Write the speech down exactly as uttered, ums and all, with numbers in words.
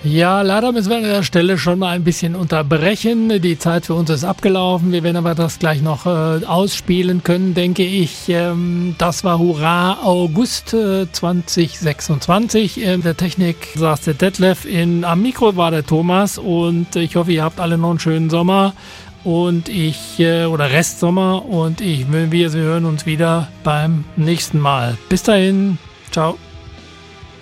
Ja, leider müssen wir an der Stelle schon mal ein bisschen unterbrechen. Die Zeit für uns ist abgelaufen. Wir werden aber das gleich noch äh, ausspielen können, denke ich. Ähm, das war Hurra August äh, zwanzig sechsundzwanzig. In der Technik saß der Detlef, in, am Mikro war der Thomas und ich hoffe, ihr habt alle noch einen schönen Sommer und ich, äh, oder Restsommer und ich, wir, wir hören uns wieder beim nächsten Mal. Bis dahin, ciao.